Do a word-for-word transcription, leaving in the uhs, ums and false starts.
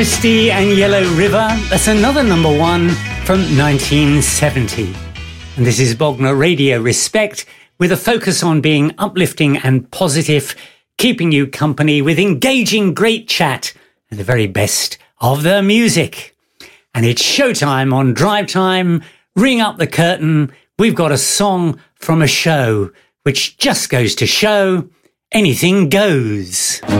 Misty and Yellow River, that's another number one from nineteen seventy. And this is Bognor Radio Respect, with a focus on being uplifting and positive, keeping you company with engaging great chat and the very best of the music. And it's showtime on Drive Time. Ring up the curtain. We've got a song from a show which just goes to show anything goes.